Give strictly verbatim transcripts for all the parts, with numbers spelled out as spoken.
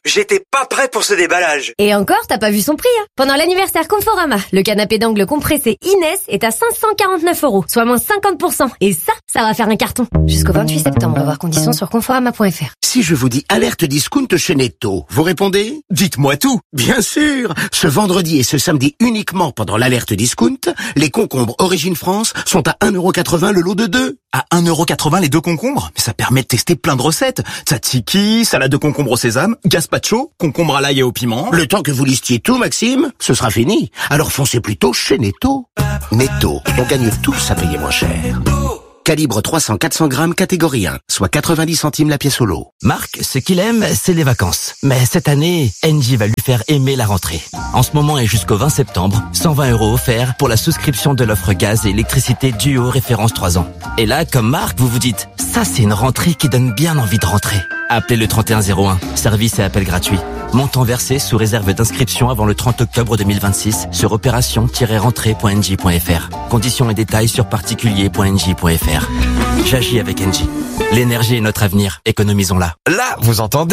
J'étais pas prêt pour ce déballage. Et encore, t'as pas vu son prix, hein. Pendant l'anniversaire Conforama, le canapé d'angle compressé Inès est à cinq cent quarante-neuf euros, soit moins cinquante pour cent. Et ça, ça va faire un carton. Jusqu'au vingt-huit septembre, voir conditions sur conforama point f r. Si je vous dis alerte discount chez Netto, vous répondez? Dites-moi tout. Bien sûr. Ce vendredi et ce samedi uniquement pendant l'alerte discount, les concombres Origine France sont à un euro quatre-vingts le lot de deux. À un euro quatre-vingts les deux concombres? Mais ça permet de tester plein de recettes. Tzatziki, salade de concombre au sésame, gazpacho, concombre à l'ail et au piment. Le temps que vous listiez tout, Maxime, ce sera fini. Alors foncez plutôt chez Netto. Netto, on gagne tous à payer moins cher. Calibre trois cents à quatre cents grammes catégorie un, soit quatre-vingt-dix centimes la pièce au lot. Marc, ce qu'il aime, c'est les vacances. Mais cette année, Engie va lui faire aimer la rentrée. En ce moment et jusqu'au vingt septembre, cent vingt euros offerts pour la souscription de l'offre gaz et électricité Duo référence trois ans. Et là, comme Marc, vous vous dites, ça c'est une rentrée qui donne bien envie de rentrer. Appelez le trente et un zéro un, service et appel gratuit. Montant versé sous réserve d'inscription avant le trente octobre deux mille vingt-six sur opération tiret rentrée point engie point f r. Conditions et détails sur particulier point engie point f r. J'agis avec Engie. L'énergie est notre avenir, économisons-la. Là, vous entendez ?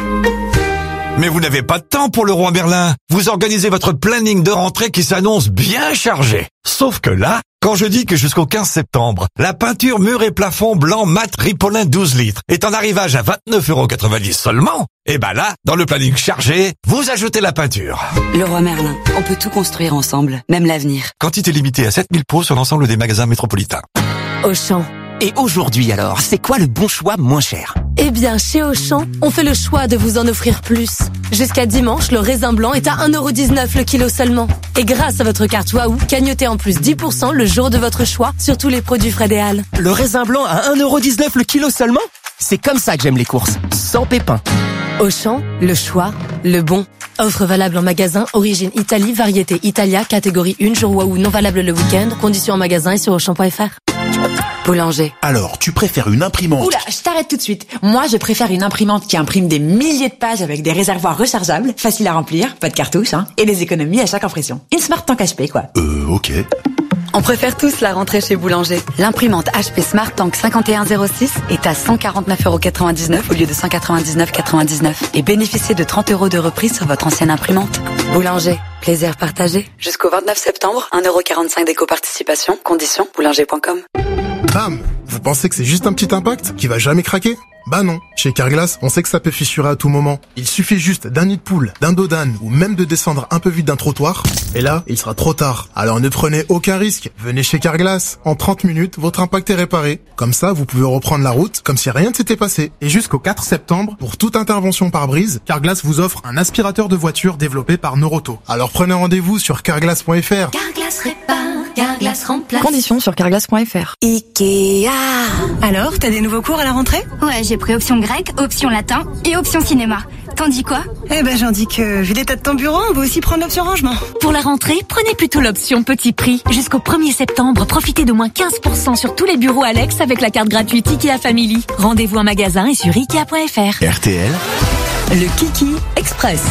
Mais vous n'avez pas de temps pour le roi Merlin. Vous organisez votre planning de rentrée qui s'annonce bien chargé. Sauf que là, quand je dis que jusqu'au quinze septembre, la peinture mur et plafond blanc mat Ripolin douze litres est en arrivage à vingt-neuf euros quatre-vingt-dix seulement, et ben là, dans le planning chargé, vous ajoutez la peinture. Le roi Merlin, on peut tout construire ensemble, même l'avenir. Quantité limitée à sept mille pots sur l'ensemble des magasins métropolitains. Auchan. Et aujourd'hui alors, c'est quoi le bon choix moins cher? Eh bien, chez Auchan, on fait le choix de vous en offrir plus. Jusqu'à dimanche, le raisin blanc est à un euro dix-neuf le kilo seulement. Et grâce à votre carte Waouh, gagnotez en plus dix pour cent le jour de votre choix sur tous les produits Fred et Al. Le raisin blanc à un euro dix-neuf le kilo seulement? C'est comme ça que j'aime les courses, sans pépins. Auchan, le choix, le bon. Offre valable en magasin, origine Italie, variété Italia, catégorie un, jour Waouh, non valable le week-end. Conditions en magasin et sur auchan point f r. Boulanger. Alors, tu préfères une imprimante? Oula, je t'arrête tout de suite. Moi, je préfère une imprimante qui imprime des milliers de pages avec des réservoirs rechargeables, faciles à remplir, pas de cartouches, hein, et des économies à chaque impression. Une Smart Tank H P, quoi. Euh, ok. On préfère tous la rentrée chez Boulanger. L'imprimante H P Smart Tank cinquante et un zéro six est à cent quarante-neuf euros quatre-vingt-dix-neuf au lieu de cent quatre-vingt-dix-neuf euros quatre-vingt-dix-neuf et bénéficiez de trente euros de reprise sur votre ancienne imprimante. Boulanger, plaisir partagé. Jusqu'au vingt-neuf septembre, un euro quarante-cinq d'éco-participation. Conditions, boulanger point com. Bam! Vous pensez que c'est juste un petit impact qui va jamais craquer? Bah non. Chez Carglass, on sait que ça peut fissurer à tout moment. Il suffit juste d'un nid de poule, d'un dos d'âne ou même de descendre un peu vite d'un trottoir. Et là, il sera trop tard. Alors ne prenez aucun risque. Venez chez Carglass. En trente minutes, votre impact est réparé. Comme ça, vous pouvez reprendre la route comme si rien ne s'était passé. Et jusqu'au quatre septembre, pour toute intervention par brise, Carglass vous offre un aspirateur de voiture développé par Noroto. Alors prenez rendez-vous sur carglass point f r. Carglass répare, Carglass remplace. Conditions sur carglass point f r. Ikea. Alors, t'as des nouveaux cours à la rentrée? Ouais, j'ai pris option grec, option latin et option cinéma. T'en dis quoi? Eh ben j'en dis que, vu l'état de ton bureau, on va aussi prendre l'option rangement. Pour la rentrée, prenez plutôt l'option petit prix. Jusqu'au premier septembre, profitez de moins quinze pour cent sur tous les bureaux Alex avec la carte gratuite Ikea Family. Rendez-vous en magasin et sur ikea point f r. R T L. Le Kiki Express.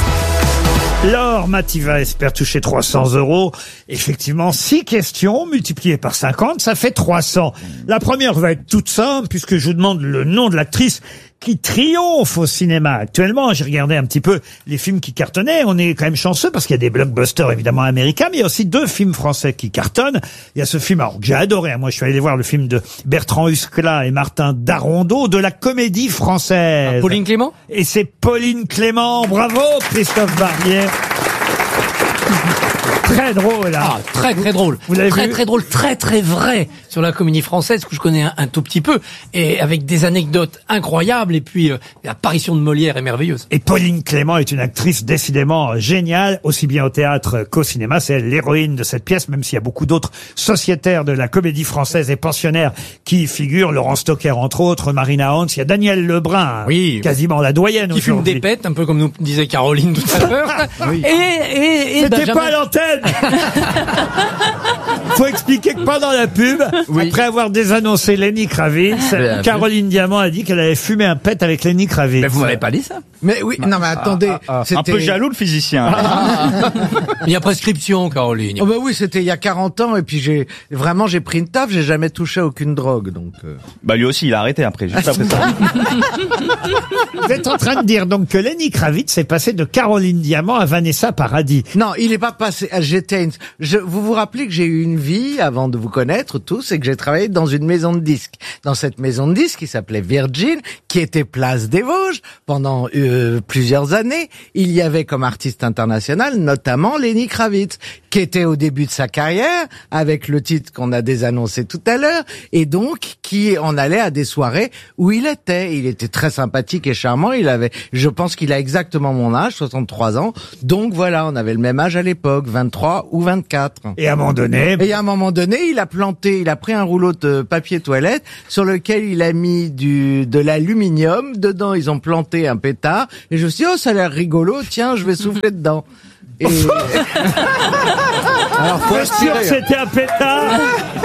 Laure Mativa espère toucher trois cents euros. Effectivement, six questions multipliées par cinquante, ça fait trois cents. La première va être toute simple puisque je vous demande le nom de l'actrice qui triomphe au cinéma actuellement. J'ai regardé un petit peu les films qui cartonnaient. On est quand même chanceux parce qu'il y a des blockbusters évidemment américains, mais il y a aussi deux films français qui cartonnent. Il y a ce film alors, que j'ai adoré. Moi, je suis allé voir le film de Bertrand Huskla et Martin Darondeau de la Comédie Française. Ah, Pauline Clément. Et c'est Pauline Clément. Bravo, Christophe Barbier. Très drôle, là. Ah, très très drôle. Vous l'avez très vu très drôle, très très vrai sur la Comédie Française que je connais un, un tout petit peu et avec des anecdotes incroyables et puis euh, l'apparition de Molière est merveilleuse. Et Pauline Clément est une actrice décidément géniale, aussi bien au théâtre qu'au cinéma. C'est elle l'héroïne de cette pièce, même s'il y a beaucoup d'autres sociétaires de la Comédie Française et pensionnaires qui y figurent. Laurent Stocker entre autres, Marina Hans, il y a Daniel Lebrun, oui, quasiment la doyenne qui fume des pètes, un peu comme nous disait Caroline tout à l'heure. Oui. Et, et, et c'est T'es jamais- pas à l'antenne. Faut expliquer que pendant la pub, après avoir désannoncé Lenny Kravitz, Bien Caroline Diamant a dit qu'elle avait fumé un pet avec Lenny Kravitz. Mais vous m'avez pas dit ça. Mais oui, non mais attendez, Un peu jaloux le physicien. Il y a prescription, Caroline. Oh bah oui, c'était il y a quarante ans et puis j'ai vraiment j'ai pris une taf, j'ai jamais touché à aucune drogue donc. euh. Bah lui aussi, il a arrêté après, juste après ça. Vous êtes en train de dire donc que Lenny Kravitz est passé de Caroline Diamant à Vanessa Paradis. Non, il est pas passé. J'étais. Une... Je... Vous vous rappelez que j'ai eu une vie avant de vous connaître tous et que j'ai travaillé dans une maison de disques. Dans cette maison de disques qui s'appelait Virgin, qui était place des Vosges pendant euh, plusieurs années. Il y avait comme artiste international notamment Lenny Kravitz, qui était au début de sa carrière avec le titre qu'on a désannoncé tout à l'heure et donc qui en allait à des soirées où il était. Il était très sympathique et charmant. Il avait, je pense qu'il a exactement mon âge, soixante-trois ans. Donc voilà, on avait le même âge à l'époque, vingt-trois ou vingt-quatre. Et à un moment donné... Et à un moment donné, il a planté, il a pris un rouleau de papier toilette sur lequel il a mis du de l'aluminium. Dedans, ils ont planté un pétard. Et je me suis dit, oh, ça a l'air rigolo, tiens, je vais souffler dedans. Et... Alors, faut sûr que c'était un pétard.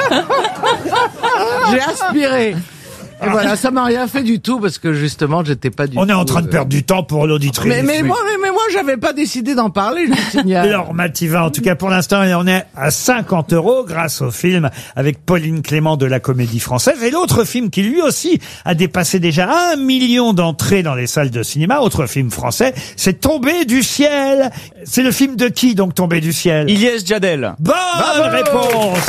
J'ai aspiré. Et voilà, ça m'a rien fait du tout parce que justement, j'étais pas du On tout... est en train de perdre du temps pour l'auditrice. Mais, mais moi, mais, mais moi, j'avais pas décidé d'en parler, je le signale. Alors, Mathilda, en tout cas, pour l'instant, on est à cinquante euros grâce au film avec Pauline Clément de la Comédie Française. Et l'autre film qui, lui aussi, a dépassé déjà un million d'entrées dans les salles de cinéma, autre film français, c'est Tombé du ciel. C'est le film de qui, donc, Tombé du ciel? Ilyes Djadel. Bonne réponse.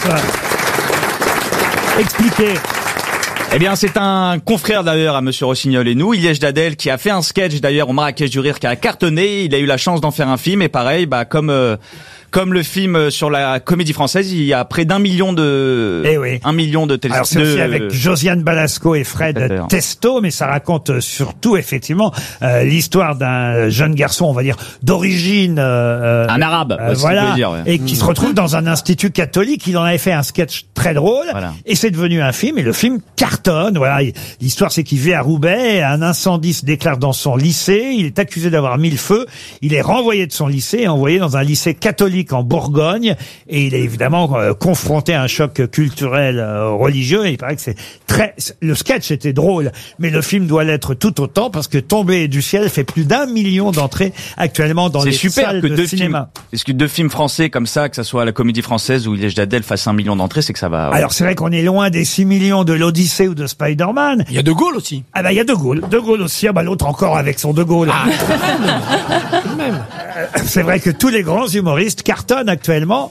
Expliquez. Eh bien, c'est un confrère d'ailleurs à Monsieur Rossignol et nous, Ilyes Djadel, qui a fait un sketch d'ailleurs au Marrakech du Rire qui a cartonné. Il a eu la chance d'en faire un film et pareil, bah comme euh, comme le film sur la Comédie Française, il y a près d'un million de eh oui. un million de Alors c'est aussi avec Josiane Balasco et Fred Testo, mais ça raconte surtout effectivement euh, l'histoire d'un jeune garçon, on va dire d'origine euh, un arabe, euh, si voilà, tu peux dire, ouais. et qui se retrouve dans un institut catholique. Il en avait fait un sketch très drôle, Voilà. et c'est devenu un film. Et le film cartonne. Voilà, l'histoire c'est qu'il vit à Roubaix, un incendie se déclare dans son lycée. Il est accusé d'avoir mis le feu. Il est renvoyé de son lycée et envoyé dans un lycée catholique en Bourgogne, et il est évidemment euh, confronté à un choc culturel euh, religieux. Et il paraît que c'est très, le sketch était drôle, mais le film doit l'être tout autant parce que Tombé du ciel fait plus d'un million d'entrées actuellement dans les C'est super salles que de deux cinéma. films, est-ce que deux films français comme ça, que ça soit à la Comédie Française ou Ilyes Djadel fasse un million d'entrées, c'est que ça va. Ouais. Alors c'est vrai qu'on est loin des six millions de l'Odyssée ou de Spider-Man. Il y a De Gaulle aussi. Ah bah il y a De Gaulle, De Gaulle aussi. Ah bah l'autre encore avec son De Gaulle. Ah, Euh, C'est vrai que tous les grands humoristes cartonnent actuellement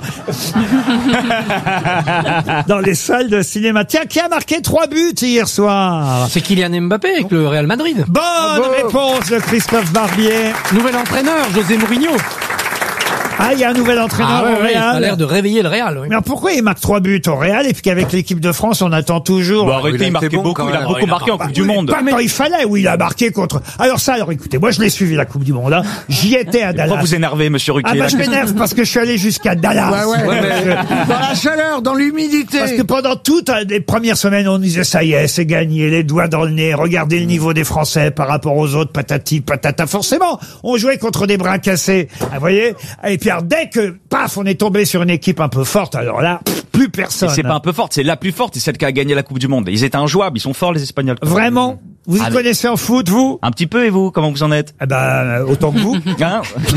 dans les salles de cinéma. Tiens, qui a marqué trois buts hier soir? C'est Kylian Mbappé avec le Real Madrid. Bonne réponse de Christophe Barbier. Nouvel entraîneur, José Mourinho. Ah, il y a un nouvel entraîneur Ah, ouais, au ouais, il Real. a l'air de réveiller le Real. Oui. Mais alors pourquoi il marque trois buts au Real et puis qu'avec l'équipe de France on attend toujours? Bon, arrêtez, il, il marquait bon, beaucoup, il a beaucoup marqué en Coupe du Monde. Pas quand il fallait, oui, il a marqué contre. Alors ça, alors écoutez, moi je l'ai suivi la Coupe du Monde. Hein. J'y étais à Dallas. Pourquoi vous énervez, Monsieur Ruquier? Ah bah je m'énerve parce que je suis allé jusqu'à Dallas. Ouais, ouais, ouais, mais dans la chaleur, dans l'humidité. Parce que pendant toutes les premières semaines, on disait ça y est, c'est gagné, les doigts dans le nez, regardez le niveau des Français par rapport aux autres, patati, patata. Forcément, on jouait contre des bras cassés, vous voyez. Et puis alors, dès que, paf, on est tombé sur une équipe un peu forte, alors là, pff, plus personne. Et c'est pas un peu forte, c'est la plus forte, c'est celle qui a gagné la Coupe du Monde. Ils étaient injouables, ils sont forts les Espagnols. Vraiment? Vous y Ah, mais- connaissez en foot, vous? Un petit peu, et vous, comment vous en êtes? Eh ben, euh, autant que vous. Hein?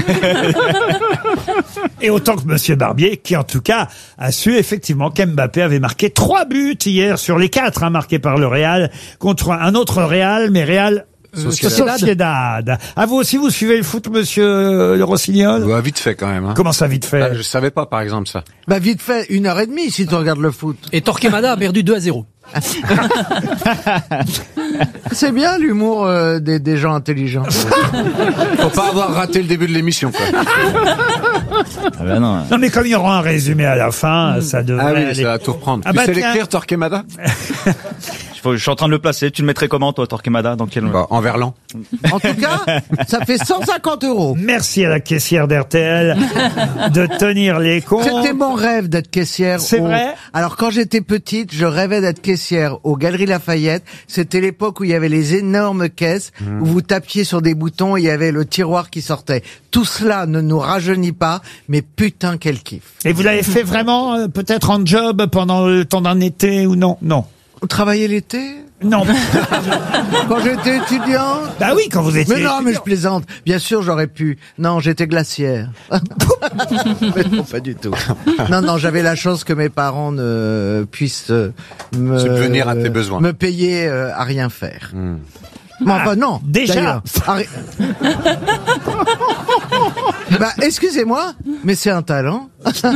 Et autant que Monsieur Barbier, qui en tout cas a su effectivement qu'Mbappé avait marqué trois buts hier sur les quatre hein, marqués par le Real contre un autre Real, mais Real euh, Sociedad. Sociedad. Ah, vous aussi, vous suivez le foot, Monsieur euh, le Rossignol? Ouais, vite fait quand même. Hein. Comment ça, vite fait? Ah, je savais pas, par exemple, ça. Bah vite fait, une heure et demie si tu regardes le foot. Et Torquemada a perdu deux à zéro. C'est bien l'humour euh, des, des gens intelligents. Faut pas avoir raté le début de l'émission, quoi. Ah bah non. Non, mais comme il y aura un résumé à la fin, ça devrait Ah oui, aller. ça va tout reprendre. Ah tu bah sais tiens. l'écrire, Torquemada? faut, je suis en train de le placer. Tu le mettrais comment, toi, Torquemada? Dans quel... Bah, en verlan. En tout cas, ça fait cent cinquante euros. Merci à la caissière d'R T L de tenir les comptes. C'était mon rêve d'être caissière. C'est au... vrai? Alors quand j'étais petite, je rêvais d'être caissière aux Galeries Lafayette. C'était l'époque où il y avait les énormes caisses, mmh. où vous tapiez sur des boutons et il y avait le tiroir qui sortait. Tout cela ne nous rajeunit pas, mais putain quel kiff. Et vous l'avez fait vraiment, euh, peut-être en job pendant le temps d'un été ou non? Non. Travailler l'été? Non. Quand j'étais étudiant? Bah oui, quand vous étiez Mais non, étudiant. mais je plaisante. Bien sûr, j'aurais pu. Non, j'étais glaciaire. Mais non, pas du tout. Non, non, j'avais la chance que mes parents ne puissent euh, me... subvenir à tes besoins. Me payer euh, à rien faire. Hmm. Mais enfin, non. Déjà. Arrête. Bah, excusez-moi, mais c'est un talent.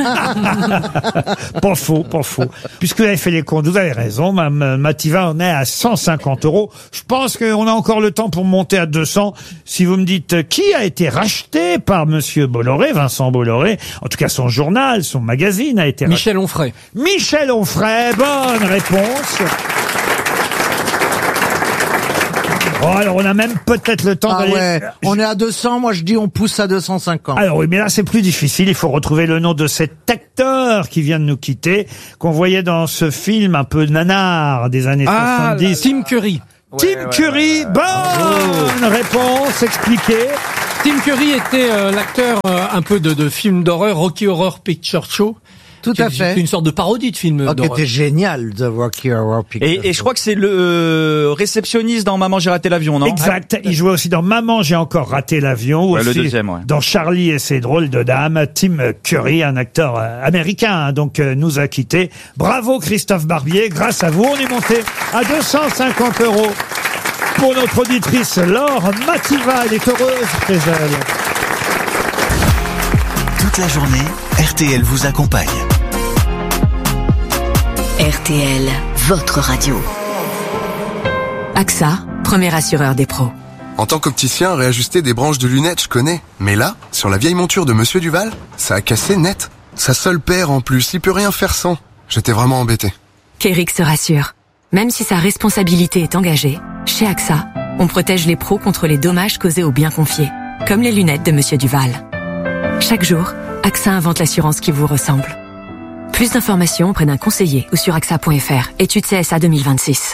Pas faux, pas faux. Puisque vous avez fait les comptes, vous avez raison, Mme Mativa, on est à cent cinquante euros. Je pense qu'on a encore le temps pour monter à deux cents. Si vous me dites qui a été racheté par Monsieur Bolloré, Vincent Bolloré, en tout cas son journal, son magazine a été racheté. Michel Onfray. Michel Onfray, bonne réponse. Oh, alors on a même peut-être le temps Ah d'aller... ouais, on est à deux cents, moi je dis on pousse à deux cent cinquante. Alors oui, mais là c'est plus difficile, il faut retrouver le nom de cet acteur qui vient de nous quitter, qu'on voyait dans ce film un peu nanar des années Ah, soixante-dix. Tim Curry. Tim ouais, Curry, ouais, ouais. Bonne oh. réponse, expliquez. Tim Curry était euh, l'acteur euh, un peu de, de film d'horreur, Rocky Horror Picture Show. Tout à fait. C'est une sorte de parodie de film oh, d'horreur. C'était génial, The Rocky Horror Picture Et, et je crois que c'est le euh, réceptionniste dans Maman j'ai raté l'avion, non? Exact. Il jouait aussi dans Maman j'ai encore raté l'avion. Ouais, aussi le deuxième, ouais. Dans Charlie et ses drôles de dames. Tim Curry, un acteur euh, américain, hein, donc euh, nous a quittés. Bravo Christophe Barbier. Grâce à vous, on est monté à deux cent cinquante euros pour notre auditrice Laure Mativa. Elle est heureuse chez elle. Toute la journée, R T L vous accompagne. R T L, votre radio. A X A, premier assureur des pros. En tant qu'opticien, réajuster des branches de lunettes, je connais. Mais là, sur la vieille monture de Monsieur Duval, ça a cassé net. Sa seule paire en plus, il peut rien faire sans. J'étais vraiment embêté. Kérix se rassure. Même si sa responsabilité est engagée, chez A X A, on protège les pros contre les dommages causés aux biens confiés, comme les lunettes de Monsieur Duval. Chaque jour, A X A invente l'assurance qui vous ressemble. Plus d'informations auprès d'un conseiller ou sur A X A point F R. Étude C S A deux mille vingt-six.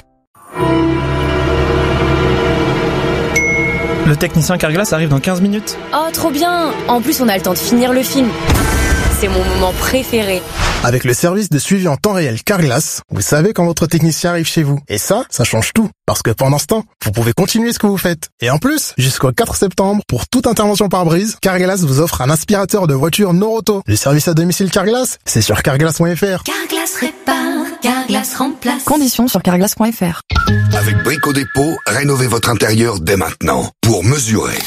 Le technicien Carglass arrive dans quinze minutes. Oh, trop bien! En plus, on a le temps de finir le film. C'est mon moment préféré. Avec le service de suivi en temps réel Carglass, vous savez quand votre technicien arrive chez vous. Et ça, ça change tout. Parce que pendant ce temps, vous pouvez continuer ce que vous faites. Et en plus, jusqu'au quatre septembre, pour toute intervention par brise, Carglass vous offre un aspirateur de voiture Noroto. Le service à domicile Carglass, c'est sur carglass point F R. Carglass répare, Carglass remplace. Conditions sur carglass point F R. Avec Brico Dépôt, rénovez votre intérieur dès maintenant. Pour mesurer,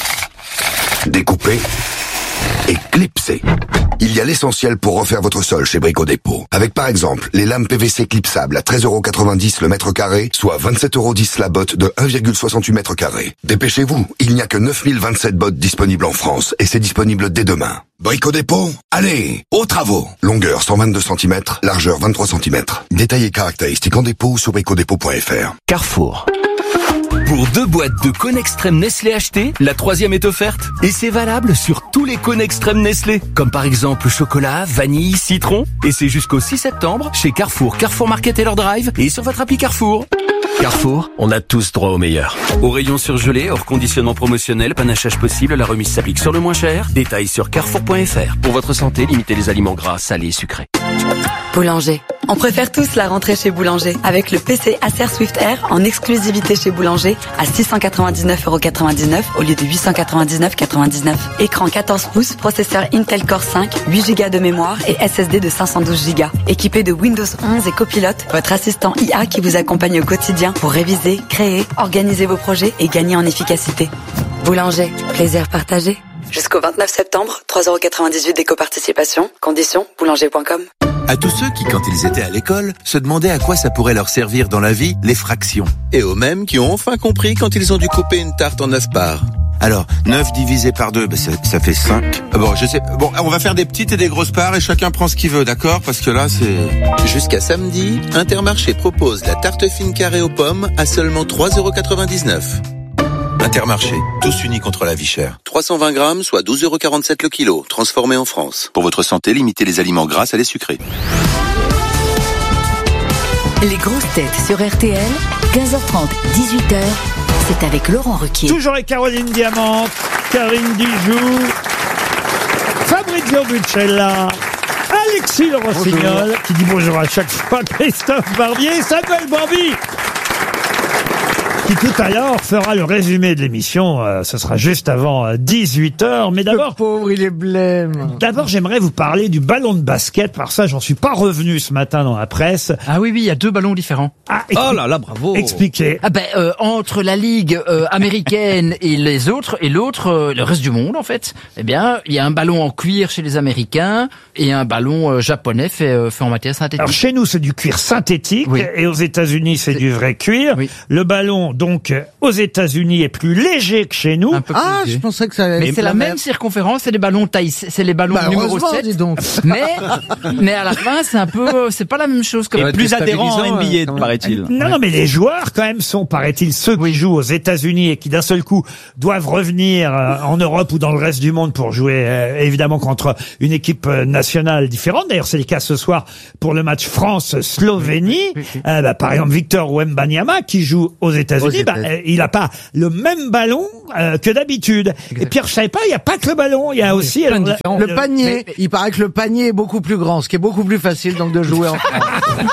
découper et clipser. Il y a l'essentiel pour refaire votre sol chez Brico Dépôt. Avec par exemple les lames P V C clipsables à treize euros quatre-vingt-dix le mètre carré, soit vingt-sept euros dix la botte de un virgule soixante-huit mètres carrés. Dépêchez-vous, il n'y a que neuf mille vingt-sept bottes disponibles en France et c'est disponible dès demain. Brico Dépôt, allez, aux travaux. Longueur cent vingt-deux centimètres, largeur vingt-trois centimètres. Détails et caractéristiques en dépôt sur brico dépôt point F R. Carrefour. Pour deux boîtes de cônes extrême Nestlé achetées, la troisième est offerte. Et c'est valable sur tous les cônes extrême Nestlé. Comme par exemple chocolat, vanille, citron. Et c'est jusqu'au six septembre chez Carrefour, Carrefour Market et leur drive et sur votre appli Carrefour. Carrefour, on a tous droit au meilleur. Au rayon surgelé, hors conditionnement promotionnel, panachage possible, la remise s'applique sur le moins cher. Détails sur carrefour point F R. Pour votre santé, limitez les aliments gras, salés et sucrés. Boulanger. On préfère tous la rentrée chez Boulanger avec le P C Acer Swift Air en exclusivité chez Boulanger à six cent quatre-vingt-dix-neuf euros quatre-vingt-dix-neuf au lieu de huit cent quatre-vingt-dix-neuf euros quatre-vingt-dix-neuf. Écran quatorze pouces, processeur Intel Core cinq, huit giga de mémoire et S S D de cinq cent douze giga. Équipé de Windows onze et Copilot, votre assistant I A qui vous accompagne au quotidien pour réviser, créer, organiser vos projets et gagner en efficacité. Boulanger, plaisir partagé. Jusqu'au vingt-neuf septembre, trois euros quatre-vingt-dix-huit d'éco-participation. Conditions, boulanger point com. À tous ceux qui, quand ils étaient à l'école, se demandaient à quoi ça pourrait leur servir dans la vie, les fractions. Et aux mêmes qui ont enfin compris quand ils ont dû couper une tarte en aspar. Alors, neuf divisé par deux, ben ça, ça fait cinq. Bon, je sais. Bon, on va faire des petites et des grosses parts et chacun prend ce qu'il veut, d'accord? Parce que là, c'est... Jusqu'à samedi, Intermarché propose la tarte fine carrée aux pommes à seulement trois euros quatre-vingt-dix-neuf. Intermarché, tous unis contre la vie chère. trois cent vingt grammes, soit douze euros quarante-sept le kilo, transformé en France. Pour votre santé, limitez les aliments gras à les sucrés. Les grosses têtes sur R T L, quinze heures trente, dix-huit heures, c'est avec Laurent Ruquier. Toujours avec Caroline Diamant, Karine Dijoux, Fabrizio Buccella, Alexis Le Rossignol, bonjour. Qui dit bonjour à chaque fois, Christophe Barbier, Samuel Bambi, qui tout à l'heure fera le résumé de l'émission. Euh, ce sera juste avant euh, dix-huit heures. Mais d'abord, le pauvre, il est blême. D'abord, j'aimerais vous parler du ballon de basket. Par ça, j'en suis pas revenu ce matin dans la presse. Ah oui, oui, il y a deux ballons différents. Ah, expli- oh là là, bravo. Expliquez. Ah ben, euh, entre la ligue euh, américaine et les autres, et l'autre, euh, le reste du monde, en fait, eh bien, il y a un ballon en cuir chez les Américains et un ballon euh, japonais fait, euh, fait en matière synthétique. Alors, chez nous, c'est du cuir synthétique. Oui. Et aux États-Unis, c'est, c'est... du vrai cuir. Oui. Le ballon, donc, aux États-Unis, est plus léger que chez nous. Ah, je pensais que ça allait Mais être c'est la la même même. circonférence, c'est les ballons taille, c'est les ballons Bah, numéro sept. dis donc. Mais, mais à la fin, c'est un peu, c'est pas la même chose que Et plus adhérent en N B A, euh, paraît-il. Non, Ouais. non, mais les joueurs, quand même, sont, paraît-il, ceux qui jouent aux États-Unis et qui, d'un seul coup, doivent revenir euh, en Europe ou dans le reste du monde pour jouer, euh, évidemment, contre une équipe euh, nationale différente. D'ailleurs, c'est le cas ce soir pour le match France-Slovénie. Oui, oui, oui. Euh, bah, par exemple, Victor Wembanyama, qui joue aux États-Unis, bah, euh, il n'a pas le même ballon euh, que d'habitude. Exactement. Et Pierre, je savais pas, il n'y a pas que le ballon, il y a oui, aussi... Alors, le, le panier, mais... il paraît que le panier est beaucoup plus grand, ce qui est beaucoup plus facile donc de jouer en France.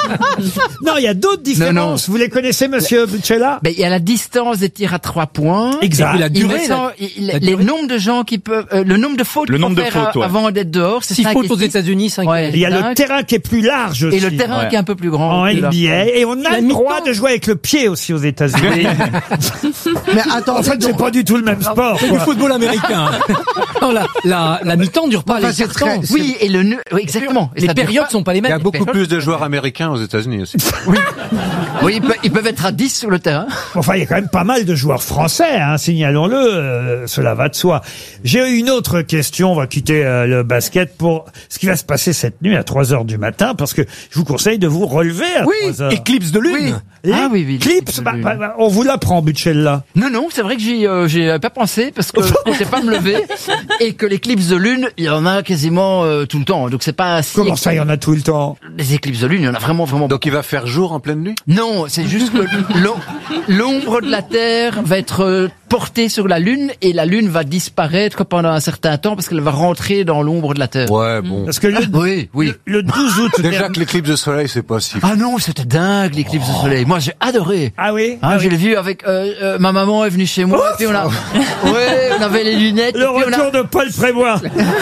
Non, il y a d'autres différences. Non, non. Vous les connaissez, monsieur Buccella? Ben, il y a la distance des tirs à trois points. Exact. Et la durée, il la, il, la les durée. nombres de gens qui peuvent, euh, le nombre de fautes le nombre de faire fautes, ouais. avant d'être dehors, c'est six fautes aux États-Unis, cinq. Ouais, il y a le terrain qui est plus large aussi. Et le terrain ouais. qui est un peu plus grand. En N B A. Et on a le droit de jouer avec le pied aussi aux États-Unis. Mais attends, en fait, c'est pas du tout le même sport. C'est du football américain. Non, la, la, la mi-temps dure pas enfin, les quatre temps. Oui, et le, oui, exactement. Et les périodes pas... sont pas les mêmes. Il y a beaucoup plus de joueurs américains aux États-Unis aussi. Oui. Oui, ils peuvent, ils peuvent être à dix sur le terrain. Enfin, il y a quand même pas mal de joueurs français, hein, signalons-le, euh, cela va de soi. J'ai eu une autre question, on va quitter euh, le basket pour ce qui va se passer cette nuit à trois heures du matin, parce que je vous conseille de vous relever à oui, trois heures. Éclipse de lune. Oui. Les ah oui, oui. Éclipse, bah, bah, bah, on vous l'apprend, Buccella. Non, non, c'est vrai que j'y, euh, j'y pas pensé, parce que je comptais pas me lever, et que l'éclipse de lune, il y en a quasiment euh, tout le temps, donc c'est pas si... Comment ça, il y en a tout le temps? Les éclipses de lune, il y en a vraiment, vraiment... Donc il va faire jour en pleine nuit? Non, c'est juste que l'ombre de la Terre va être euh, portée sur la Lune, et la Lune va disparaître pendant un certain temps, parce qu'elle va rentrer dans l'ombre de la Terre. Ouais, bon. Parce que le, oui, oui. le, le douze août... Déjà dernier... que l'éclipse de soleil, c'est pas si... Ah non, c'était dingue, l'éclipse oh. de soleil. Moi, j'ai adoré. Ah oui? Ah, ah je oui. l'ai vu avec... Euh, euh, ma maman est venue chez moi, oh, et puis on a... ouais, on avait les lunettes. Le retour a... de Paul Prévost.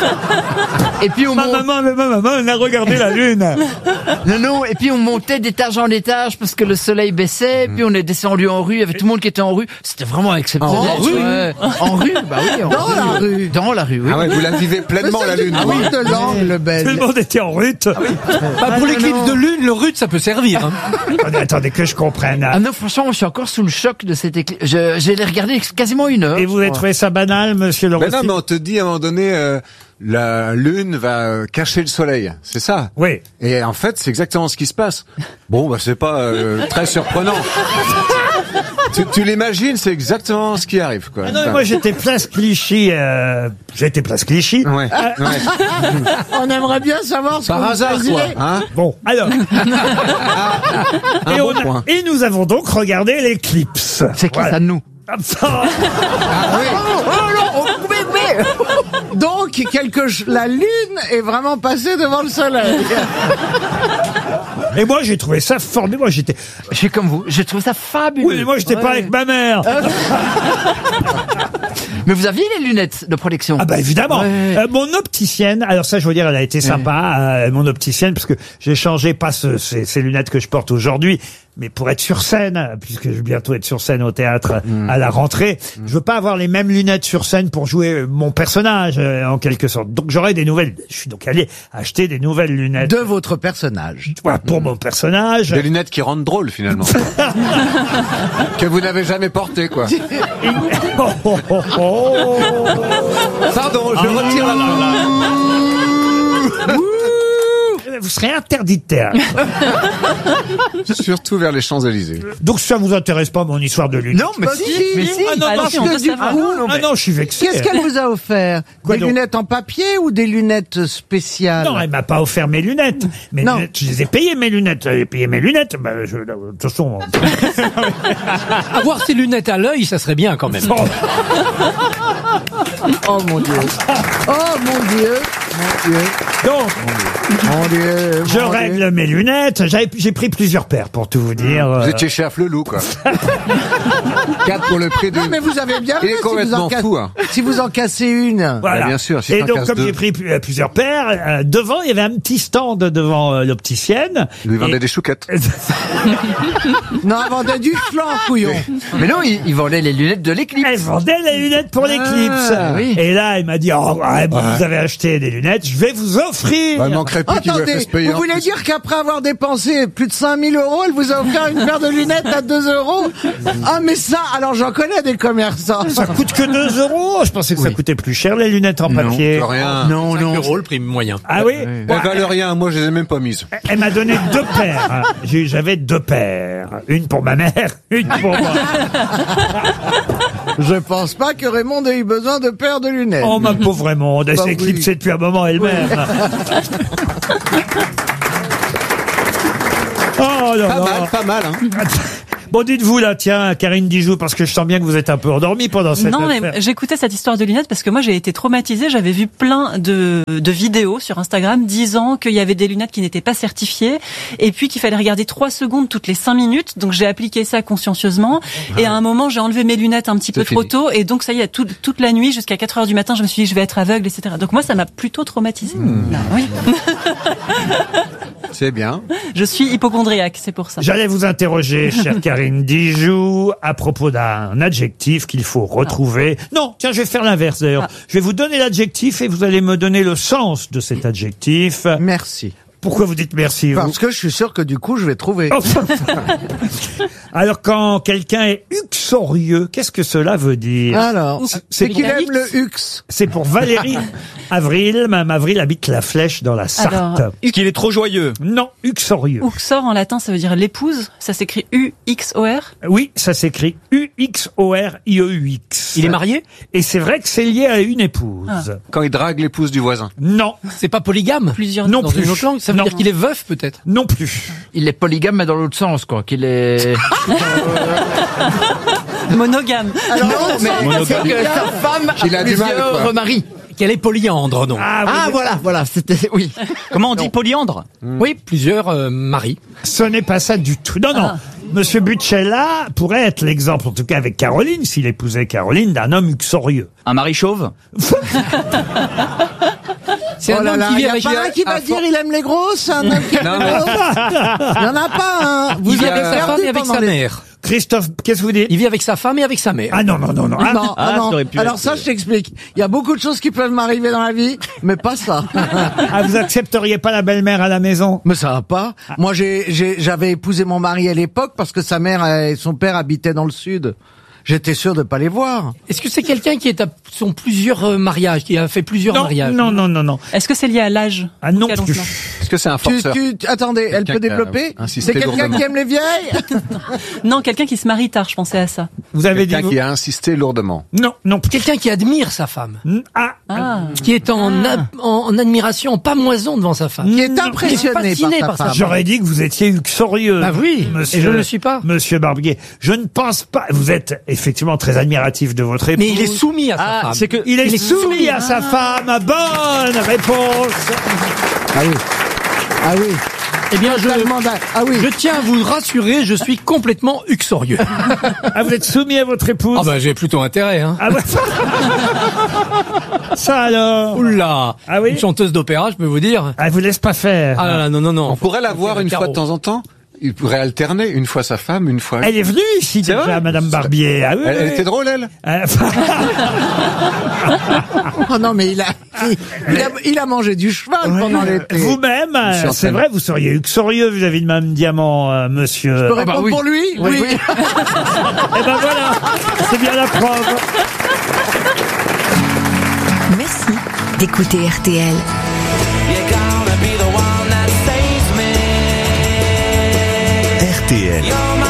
Et puis on ma monte... maman, ma maman, on a regardé la Lune. Non, non, et puis on montait d'étage en étage parce que le soleil baissait, mm. puis on est descendu en rue, il y avait tout le monde qui était en rue. C'était vraiment exceptionnel. En rue? Ouais. En rue, bah oui. En Dans rue. la rue. Dans la rue, oui. Ah ouais, vous la vivez pleinement, la Lune. Ah oui, de l'angle, belle. Tout le monde était en rute. Ah oui. Bah, pour ah, l'éclipse de lune, le rute, ça peut servir. Hein. attendez, attendez, que je comprenne. Ah non, franchement, je suis encore sous le choc de cette éclipse. Je, j'ai regardé quasiment une heure. Et vous avez trouvé ça banal, monsieur le Mais non, mais on te dit à un moment donné, euh, la Lune va cacher le soleil. C'est ça? Oui. Et en fait, c'est exactement ce qui se passe. Bon, bah, c'est pas euh, très surprenant. Tu, tu l'imagines, c'est exactement ce qui arrive, quoi. Ah non, moi j'étais place Clichy. Euh, j'étais place Clichy. Ouais. Euh, ouais. On aimerait bien savoir ce Par que hasard, vous quoi. Hein bon, alors. Un et, bon on a, point. et nous avons donc regardé l'éclipse. C'est qui voilà. ça de nous? Ah, ça... ah oui. Oh, oh non, oh, mais, mais. Donc, quelque la Lune est vraiment passée devant le Soleil. Et moi, j'ai trouvé ça formidable. Moi, j'étais... Je suis comme vous. J'ai trouvé ça fabuleux. Oui, mais moi, j'étais ouais. pas avec ma mère. Mais vous aviez les lunettes de protection? Ah bah évidemment. Ouais. Euh, mon opticienne, alors ça je veux dire, elle a été sympa, ouais. euh, mon opticienne, parce que j'ai changé pas ce, ces, ces lunettes que je porte aujourd'hui, mais pour être sur scène, puisque je vais bientôt être sur scène au théâtre Mmh. à la rentrée, je veux pas avoir les mêmes lunettes sur scène pour jouer mon personnage, euh, en quelque sorte. Donc j'aurai des nouvelles. Je suis donc allé acheter des nouvelles lunettes. De votre personnage. Voilà, pour mon personnage. Des lunettes qui rendent drôle finalement. Que vous n'avez jamais porté quoi. Oh, oh, oh, oh. Pardon, je Ah. retire la main. Vous serez interdit de théâtre. Surtout vers les Champs-Élysées. Donc ça vous intéresse pas mon histoire de lunettes? Non, mais si, mais si. Ah non, Parce non, que du ah coup, non, ah non, je suis vexé. Qu'est-ce qu'elle vous a offert? Quoi Des donc lunettes en papier ou des lunettes spéciales? Non, elle m'a pas offert mes lunettes. Mes Non. lunettes, je les ai payées, mes lunettes. J'ai payé mes lunettes. Bah, je, de toute façon. Avoir ses lunettes à l'œil, ça serait bien quand même. Oh mon Dieu. Oh mon Dieu. Mon Dieu. Donc, Mon Dieu. je mon règle Dieu. mes lunettes. J'avais- J'ai pris plusieurs paires, pour tout vous dire. Vous Euh, étiez chez Afflelou quoi. Quatre pour le prix de. Non, mais vous avez bien Il est fait si vous complètement en cassez- fou, hein. Si vous en cassez une. Voilà. Bah, bien sûr, si Et t'en donc, casses comme deux. j'ai pris pu- euh, plusieurs paires, euh, devant, il y avait un petit stand devant euh, l'opticienne. Il lui vendait Et- des chouquettes. Non, elle vendait du flan, couillon. Mais non, il, il vendait les lunettes de l'éclipse. Elle vendait les lunettes pour l'éclipse. oui. Et là, elle m'a dit, oh, ouais, bon, vous avez acheté des lunettes, je vais vous offrir. Bah, il manquerait plus qu'il lui a fait Attendez, se payer. vous en voulez plus. dire qu'après avoir dépensé plus de cinq mille euros, elle vous a offert une paire de lunettes à deux euros? Ah, mais ça, alors j'en connais des commerçants. Ça coûte que deux euros. Je pensais que ça coûtait plus cher, les lunettes en papier. Rien. Non, non. euros le prix moyen. Ah oui? Elles valent rien, moi je les ai même pas mises. Elle m'a donné deux paires. hein. J'ai- J'avais deux paires. Une pour ma mère, une pour moi. Je pense pas que Raymond ait eu besoin de paires de lunettes. Oh, ma pauvre Raymond, elle Bah s'est oui. éclipsée depuis un moment elle-même. Oh là Pas là. mal, pas mal. Hein. Bon, dites-vous là, tiens, Karine Dijoux, parce que je sens bien que vous êtes un peu endormie pendant cette Non, affaire. mais j'écoutais cette histoire de lunettes parce que moi j'ai été traumatisée. J'avais vu plein de, de vidéos sur Instagram disant qu'il y avait des lunettes qui n'étaient pas certifiées et puis qu'il fallait regarder trois secondes toutes les cinq minutes. Donc j'ai appliqué ça consciencieusement et à un moment j'ai enlevé mes lunettes un petit peu C'est trop fini. tôt et donc ça y est, tout- toute la nuit jusqu'à quatre heures du matin, je me suis dit je vais être aveugle, et cetera. Donc moi ça m'a plutôt traumatisée. Là, oui. C'est bien. Je suis hypocondriaque, c'est pour ça. J'allais vous interroger, chère Karine Dijoux, à propos d'un adjectif qu'il faut retrouver. Non, tiens, je vais faire l'inverse d'ailleurs. Je vais vous donner l'adjectif et vous allez me donner le sens de cet adjectif. Merci. Pourquoi vous dites merci, vous? Parce que je suis sûr que du coup, je vais trouver. Alors, quand quelqu'un est uxorieux, qu'est-ce que cela veut dire? Alors, c'est qu'il aime le Hux. C'est pour Valérie Avril. Mme Avril habite la Flèche dans la Sarthe. Alors, Qu'il est trop joyeux. Non, uxorieux. Uxor en latin ça veut dire l'épouse. Ça s'écrit U X O R. Oui, ça s'écrit U X O R I E U X. Il est marié? Et c'est vrai que c'est lié à une épouse. Ah. Quand il drague l'épouse du voisin. Non, C'est pas polygame? Plusieurs. non Dans plus. une autre langue? Ça veut Non. dire qu'il est veuf peut-être? Non plus. Il est polygame, mais dans l'autre sens, quoi. Qu'il est... Monogame. Alors, non, mais c'est que sa femme a Il a du mal, quoi. plusieurs maris. Qu'elle est polyandre, non? Ah, Ah, vous- voilà, voilà, c'était... Oui. Comment on dit polyandre? Oui, plusieurs euh, maris. ce n'est pas ça du tout. Non, non. Ah. Monsieur Buccella pourrait être l'exemple, en tout cas avec Caroline, s'il épousait Caroline, d'un homme uxorieux. Un mari chauve? C'est oh un là homme là, qui il vit y a avec... pas un qui va à dire fond. il aime les grosses, un homme qui aime Non, les mais- grosses. Il y en a pas un. Vous Il vit avez avec sa perdu femme et avec pendant sa les- mère. Christophe, qu'est-ce que vous dites? Il vit avec sa femme et avec sa mère. Ah non, non, non, non. Ah, Non, Ah, ah non. ça aurait pu Alors être- ça, je t'explique. Il y a beaucoup de choses qui peuvent m'arriver dans la vie, mais pas ça. ah, vous accepteriez pas la belle-mère à la maison? Mais ça va pas. Moi, j'ai, j'ai, j'avais épousé mon mari à l'époque parce que sa mère et son père habitaient dans le sud. J'étais sûr de pas les voir. Est-ce que c'est quelqu'un qui est à son plusieurs euh, mariages, qui a fait plusieurs Non, mariages? non, non, non, non. Est-ce que c'est lié à l'âge? Ah non Auquel on plus. se lance Est-ce que c'est un Tu, forceur? tu, tu- attendez, elle Quelqu'un peut qui a développer? insisté C'est quelqu'un lourdement. qui aime les vieilles? Non, quelqu'un qui se marie tard, je pensais à ça. Vous avez dit... Quelqu'un vous- qui a insisté lourdement. Non, non plus. Quelqu'un qui admire sa femme. Ah, Ah. Qui est en, ab- en, en admiration, en pas moison devant sa femme. Qui est Non. impressionné Qui est fasciné par par sa sa femme. j'aurais dit que vous étiez uxorieux. Ah oui, monsieur, et je ne le suis pas. Monsieur Barbier. Je ne pense pas... Vous êtes effectivement très admiratif de votre épouse. Mais il est soumis à sa Ah, femme. c'est que... Il est, il est soumis, soumis. à sa femme. Bonne réponse. Ah oui. Ah oui. Eh bien, je, Totalement d'ac- Ah oui. je tiens à vous rassurer, je suis complètement uxorieux. Ah, vous êtes soumis à votre épouse? Ah bah j'ai plutôt intérêt, hein. Ah, bah, ça alors. Oula. Ah oui? Une chanteuse d'opéra, je peux vous dire. Elle vous laisse pas faire. Ah là là, non, non, non. On pourrait la voir une fois de temps en temps? Il pourrait alterner, une fois sa femme, une fois... Elle est venue ici C'est déjà, vrai Madame Barbier. Ah, oui, Elle, elle oui. était drôle, elle Euh, Oh non, mais il a, il, il a, il a mangé du cheval Ouais. pendant l'été. Vous-même, Je suis euh, en c'est train vrai, vous seriez uxorieux vis-à-vis de Mme Diamant, euh, monsieur. Je peux répondre Ah bah oui. pour lui? Oui. Oui. oui. Eh ben voilà, c'est bien la preuve. Merci d'écouter R T L. R T L.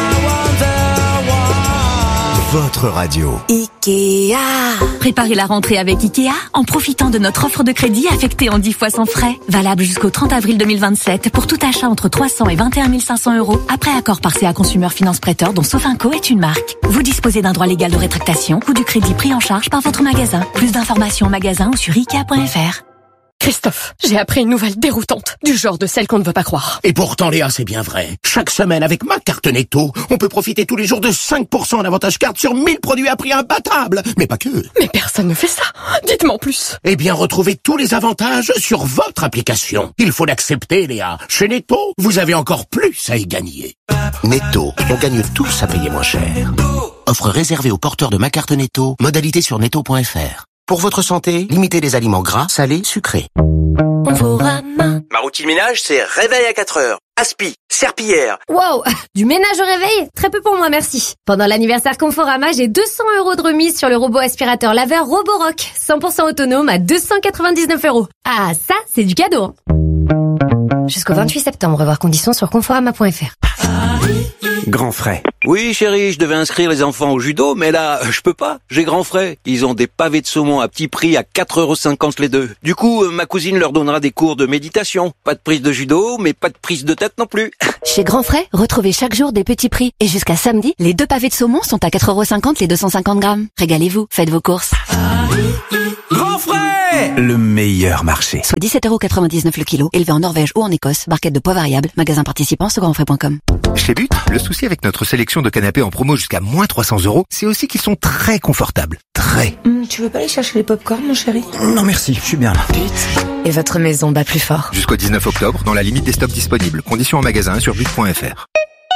Votre radio. Ikea. Préparez la rentrée avec Ikea en profitant de notre offre de crédit affectée en dix fois sans frais. Valable jusqu'au trente avril deux mille vingt-sept pour tout achat entre trois cents et vingt et un mille cinq cents euros après accord par C A Consumer Finance Prêteur dont Sofinco est une marque. Vous disposez d'un droit légal de rétractation ou du crédit pris en charge par votre magasin. Plus d'informations en magasin ou sur ikea point f r. Christophe, j'ai appris une nouvelle déroutante, du genre de celle qu'on ne veut pas croire. Et pourtant, Léa, c'est bien vrai. Chaque semaine, avec ma carte Netto, on peut profiter tous les jours de cinq pour cent d'avantage carte sur mille produits à prix imbattable. Mais pas que. Mais personne ne fait ça. Dites-moi en plus. Eh bien, retrouvez tous les avantages sur votre application. Il faut l'accepter, Léa. Chez Netto, vous avez encore plus à y gagner. Netto, on gagne tous à payer moins cher. Offre réservée aux porteurs de ma carte Netto. Modalité sur netto point f r. Pour votre santé, limitez les aliments gras, salés, sucrés. Ma routine ménage, c'est réveil à quatre heures, aspi, serpillière. Wow, du ménage au réveil? Très peu pour moi, merci. Pendant l'anniversaire Conforama, j'ai deux cents euros de remise sur le robot aspirateur laveur Roborock, cent pour cent autonome à deux cent quatre-vingt-dix-neuf euros. Ah, ça, c'est du cadeau. Hein. Jusqu'au vingt-huit septembre, voir conditions sur conforama point f r. Grand frais. Oui, chérie, je devais inscrire les enfants au judo, mais là, je peux pas. J'ai grand frais. Ils ont des pavés de saumon à petit prix à quatre euros cinquante les deux. Du coup, euh, ma cousine leur donnera des cours de méditation. Pas de prise de judo, mais pas de prise de tête non plus. Chez Grand Frais, retrouvez chaque jour des petits prix. Et jusqu'à samedi, les deux pavés de saumon sont à quatre euros cinquante les deux cent cinquante grammes. Régalez-vous, faites vos courses. Grand frais. Le meilleur marché. Soit dix-sept euros quatre-vingt-dix-neuf le kilo, élevé en Norvège ou en Écosse, barquette de poids variable, magasin participant sur grandfrais point com. Chez But, le souci avec notre sélection de canapés en promo jusqu'à moins trois cents euros, c'est aussi qu'ils sont très confortables. Très. Hum, tu veux pas aller chercher les pop-corn, mon chéri? Non merci, je suis bien là. Et votre maison bat plus fort. Jusqu'au dix-neuf octobre, dans la limite des stocks disponibles. Conditions en magasin sur but point f r.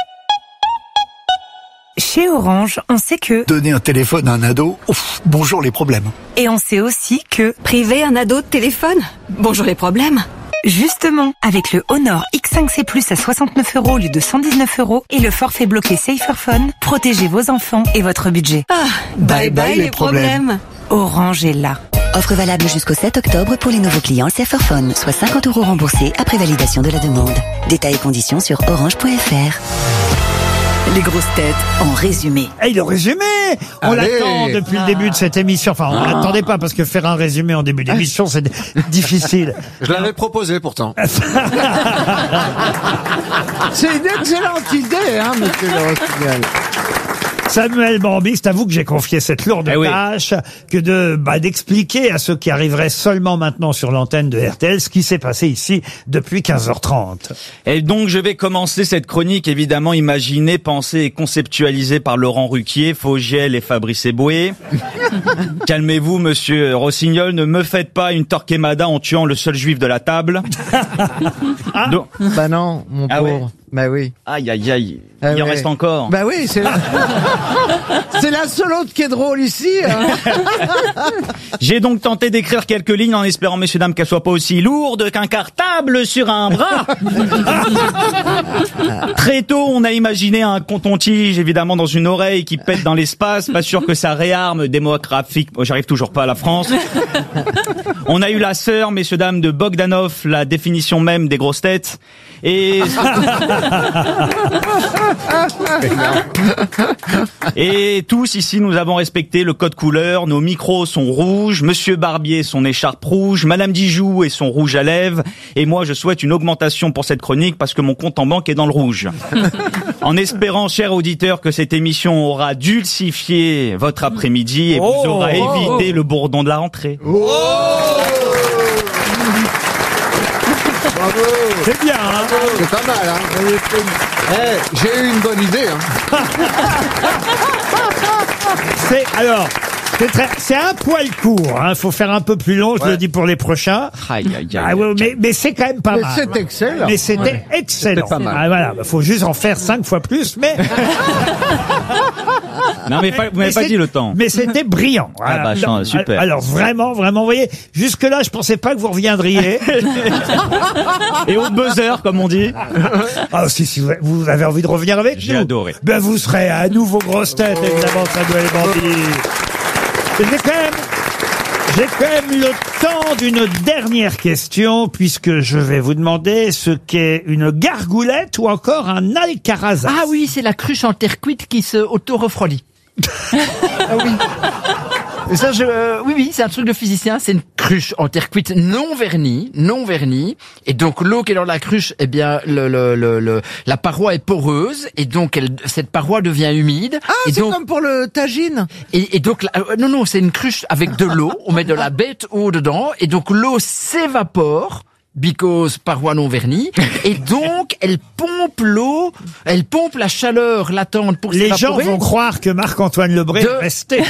Chez Orange, on sait que... Donner un téléphone à un ado, ouf, bonjour les problèmes. Et on sait aussi que... Priver un ado de téléphone? Bonjour les problèmes. Justement, avec le Honor X cinq C plus à soixante-neuf euros au lieu de cent dix-neuf euros et le forfait bloqué Saferphone, protégez vos enfants et votre budget. Ah, bye bye, bye les problèmes. problèmes. Orange est là. Offre valable jusqu'au sept octobre pour les nouveaux clients Saferphone, soit cinquante euros remboursés après validation de la demande. Détails et conditions sur orange point f r. Les grosses têtes en résumé. Et le résumé, on Allez. l'attend depuis le début de cette émission. Enfin, on Ah. l'attendait pas parce que faire un résumé en début d'émission, c'est difficile. Je l'avais proposé pourtant. C'est une excellente idée, hein, monsieur le Rossignol. Samuel Bambi, c'est à vous que j'ai confié cette lourde Eh oui. tâche que de bah, d'expliquer à ceux qui arriveraient seulement maintenant sur l'antenne de R T L ce qui s'est passé ici depuis quinze heures trente. Et donc, je vais commencer cette chronique, évidemment, imaginée, pensée et conceptualisée par Laurent Ruquier, Fogiel et Fabrice Eboué. Calmez-vous, monsieur Rossignol, ne me faites pas une torquemada en tuant le seul juif de la table. Donc- Bah non, mon Ah pauvre. ouais. Bah oui. Aïe, aïe, aïe. Ah Il en ouais. reste encore. Bah oui, c'est la... c'est la seule autre qui est drôle ici. Hein. J'ai donc tenté d'écrire quelques lignes en espérant, messieurs, dames, qu'elles soient pas aussi lourdes qu'un cartable sur un bras. Très tôt, on a imaginé un coton-tige, évidemment, dans une oreille qui pète dans l'espace. Pas sûr que ça réarme démographique. Oh, j'arrive toujours pas à la France. On a eu la sœur, messieurs, dames, de Bogdanov, la définition même des grosses têtes. Et... Et tous ici, nous avons respecté le code couleur. Nos micros sont rouges, Monsieur Barbier son écharpe rouge, Madame Dijoux et son rouge à lèvres. Et moi, je souhaite une augmentation pour cette chronique parce que mon compte en banque est dans le rouge. En espérant, chers auditeurs, que cette émission aura dulcifié votre après-midi et vous Oh, aura oh, évité oh. le bourdon de la rentrée. Bravo. C'est bien, hein. C'est pas mal, hein. Eh, j'ai eu une bonne idée, hein. C'est alors C'est très- c'est un poil court, hein. Faut faire un peu plus long, je Ouais. le dis pour les prochains. Aïe, aïe, aïe, Ah ouais, mais, mais c'est quand même pas Mais mal. c'est excellent. Mais c'était Ouais. excellent. C'était pas mal. Ah, voilà, bah, faut juste en faire cinq fois plus, mais. Non, mais pas- vous m'avez Mais pas c'est- dit le temps. Mais c'était brillant. Ah bah, Alors, super. Alors vraiment, vraiment, vous voyez, jusque là, je pensais pas que vous reviendriez. Et au buzzer, comme on dit. Ah si, si vous- vous avez envie de revenir avec nous. J'ai adoré. Ben vous serez à nouveau grosse tête, évidemment, Samuel Bandy. J'ai quand même, j'ai quand même eu le temps d'une dernière question, puisque je vais vous demander ce qu'est une gargoulette ou encore un alcarazas. Ah oui, c'est la cruche en terre cuite qui se auto-refroidit. Ah oui. Et ça, je, euh, oui, oui, c'est un truc de physicien. C'est une cruche en terre cuite non vernie, non vernie. Et donc, l'eau qui est dans la cruche, eh bien, le, le, le, le- la paroi est poreuse. Et donc, elle, cette paroi devient humide. Ah, et c'est donc, comme pour le tagine. et, et donc, la- euh, non, non, c'est une cruche avec de l'eau. On met de la bête eau dedans. Et donc, l'eau s'évapore. Because paroi non vernie. Et donc, elle pompe l'eau, elle pompe la chaleur latente pour Les gens s'évaporer. vont croire que Marc-Antoine Lebré De- est resté.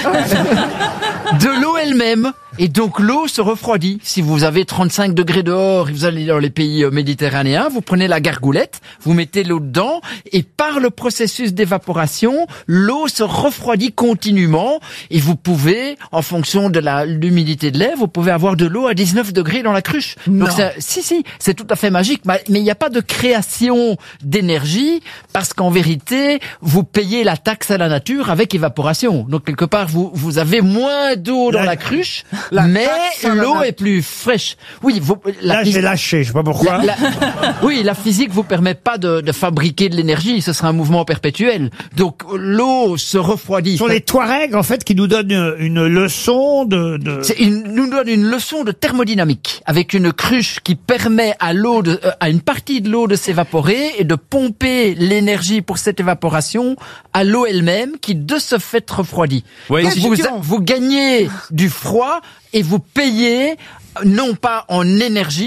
de l'eau elle-même. Et donc l'eau se refroidit. Si vous avez trente-cinq degrés dehors et vous allez dans les pays euh, méditerranéens, vous prenez la gargoulette, vous mettez l'eau dedans et par le processus d'évaporation, l'eau se refroidit continuellement et vous pouvez, en fonction de la l'humidité de l'air, vous pouvez avoir de l'eau à dix-neuf degrés dans la cruche. Non. Donc ça, si si, c'est tout à fait magique, mais mais il n'y a pas de création d'énergie parce qu'en vérité, vous payez la taxe à la nature avec évaporation. Donc quelque part, vous vous avez moins d'eau dans La- la cruche, La mais taxe à la l'eau nature. est plus fraîche. Oui, vous, la Là, phys- j'ai lâché, je sais pas pourquoi. la- la- oui, la physique vous permet pas de, de fabriquer de l'énergie, ce sera un mouvement perpétuel. Donc l'eau se refroidit. Ce sont les Touaregs, en fait, qui nous donnent une, une leçon de... de... C'est une- nous donne une leçon de thermodynamique avec une cruche qui permet à l'eau de, euh, à une partie de l'eau de s'évaporer et de pomper l'énergie pour cette évaporation à l'eau elle-même qui de ce fait refroidit. Ouais, Donc si- vous, vous gagnez du froid et vous payez non pas en énergie